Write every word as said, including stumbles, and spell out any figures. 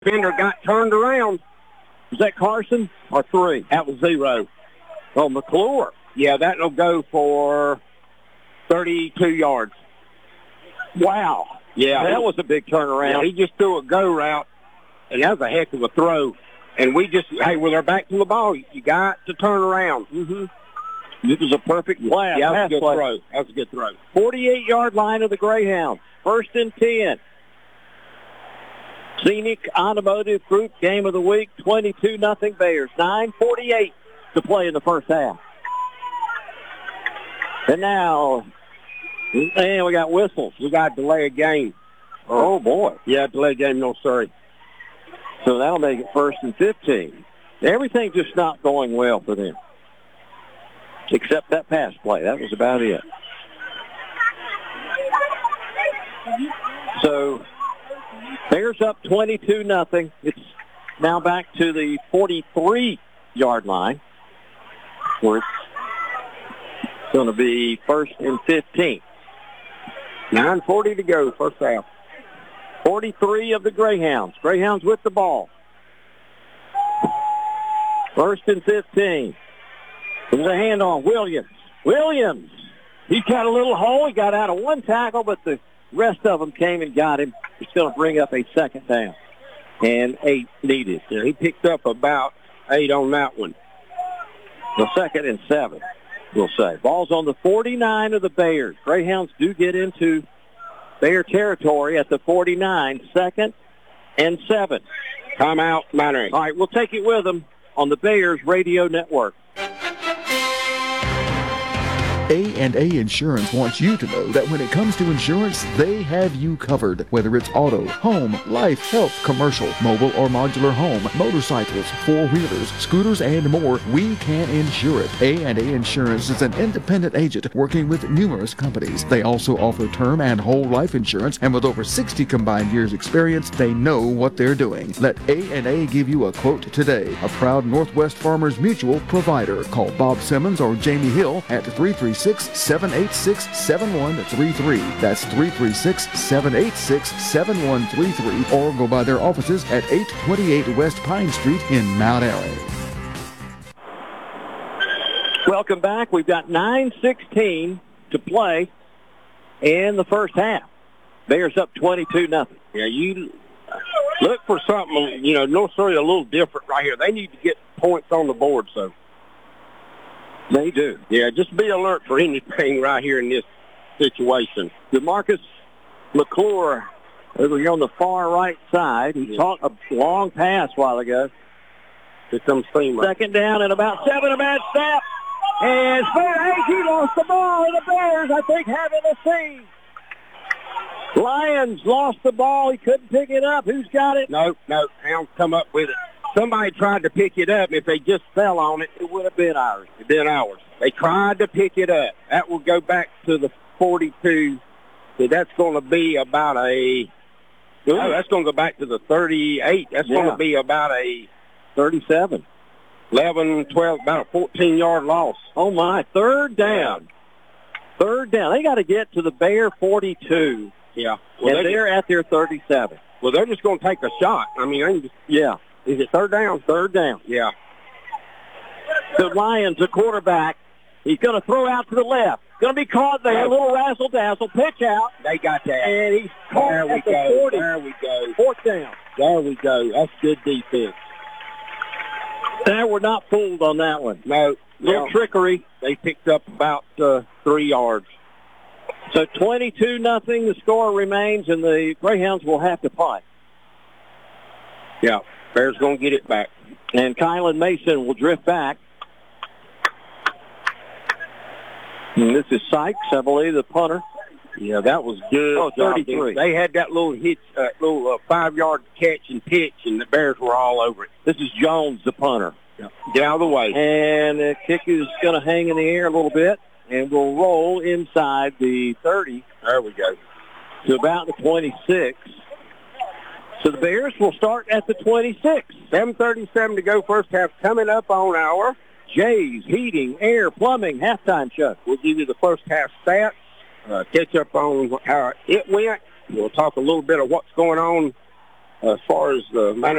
defender got turned around. Was that Carson or three? That was zero. Oh, McClure. Yeah, that'll go for thirty-two yards. Wow. Yeah. That was a big turnaround. Yeah, he just threw a go route, and that was a heck of a throw. And we just, hey, with our back to the ball, you got to turn around. Mm-hmm. This was a perfect play. Yeah, that was a good play. throw. That was a good throw. forty-eight-yard line of the Greyhounds. First and ten. Scenic Automotive Group game of the week, twenty-two nothing Bears. nine forty-eight to play in the first half. And now, and we got whistles. We got to delay a game. Oh, boy. Yeah, delay a game, no sorry. So that'll make it first and fifteen. Everything's just not going well for them, except that pass play. That was about it. So Bears up twenty-two nothing. It's now back to the forty-three-yard line, where it's going to be first and fifteen. nine forty to go, first half. forty-three of the Greyhounds. Greyhounds with the ball. First and fifteen. There's a hand on Williams. Williams. He got a little hole. He got out of one tackle, but the rest of them came and got him. He's going to bring up a second down. And eight needed. Yeah, he picked up about eight on that one. The second and seven, we'll say. Ball's on the forty-nine of the Bears. Greyhounds do get into Bear territory at the forty-nine, second and seven. Timeout, Monterey. All right, we'll take it with them on the Bears Radio Network. A and A Insurance wants you to know that when it comes to insurance, they have you covered. Whether it's auto, home, life, health, commercial, mobile or modular home, motorcycles, four-wheelers, scooters, and more, we can insure it. A and A Insurance is an independent agent working with numerous companies. They also offer term and whole life insurance, and with over sixty combined years experience, they know what they're doing. Let A and A give you a quote today. A proud Northwest Farmers Mutual provider. Call Bob Simmons or Jamie Hill at three three six, seven eight six, seven one three three. That's three three six, seven eight six, seven one three three, or go by their offices at eight twenty-eight West Pine Street in Mount Airy. Welcome back. We've got nine sixteen to play in the first half. Bears up twenty-two nothing. Yeah, you look for something, you know, North Surrey a little different right here. They need to get points on the board, so. They do. Yeah, just be alert for anything right here in this situation. DeMarcus McClure over here on the far right side. He yeah. caught a long pass a while ago. Here comes Steamer. Second down and about seven. A bad snap. And Spear Agee lost the ball. And the Bears, I think, having a scene. Lions lost the ball. He couldn't pick it up. Who's got it? No, no. Hounds come up with it. Somebody tried to pick it up. If they just fell on it, it would have been ours. It been ours. They tried to pick it up. That will go back to the forty-two. So that's going to be about a, oh, that's going to go back to the thirty-eight. That's yeah. going to be about a thirty-seven. eleven, twelve, about a fourteen-yard loss. Oh, my. Third down. Third down. They got to get to the Bear forty-two. Yeah. Well, and they're just, at their thirty-seven. Well, they're just going to take a shot. I mean, I can just, yeah. Is it third down? Third down. Yeah. The Lions, the quarterback, he's going to throw out to the left. Going to be caught there. A little razzle-dazzle. Pitch out. They got that. And he's caught there we at the go. forty. There we go. Fourth down. There we go. That's good defense. They were not fooled on that one. No. Little no. trickery. They picked up about uh, three yards. So twenty-two nothing. The score remains, and the Greyhounds will have to punt. Yeah. Bears going to get it back. And Kylan Mason will drift back. And this is Sykes, I believe, the punter. Yeah, that was good. Oh, thirty-three. They had that little hitch, uh, little uh, five-yard catch and pitch, and the Bears were all over it. This is Jones, the punter. Yeah. Get out of the way. And the kick is going to hang in the air a little bit, and will roll inside the thirty. There we go. To about the twenty-six. So the Bears will start at the twenty-six. seven thirty-seven to go, first half, coming up on our Jay's Heating, Air, Plumbing halftime show. We'll give you the first half stats, uh, catch up on how it went. We'll talk a little bit of what's going on as far as the manner